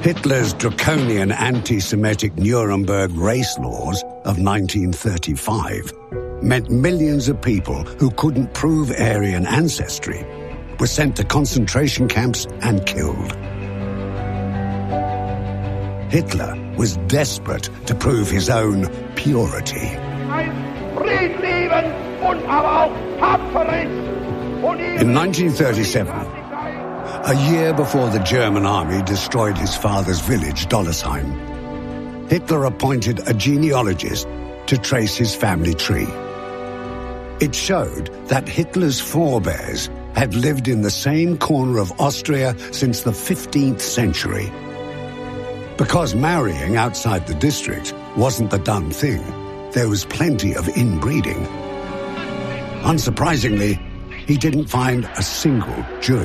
Hitler's draconian anti-Semitic Nuremberg race laws of 1935 meant millions of people who couldn't prove Aryan ancestry were sent to concentration camps and killed. Hitler was desperate to prove his own purity. In 1937, a year before the German army destroyed his father's village, Dollersheim, Hitler appointed a genealogist to trace his family tree. It showed that Hitler's forebears had lived in the same corner of Austria since the 15th century. Because marrying outside the district wasn't the done thing, there was plenty of inbreeding. Unsurprisingly, he didn't find a single Jewish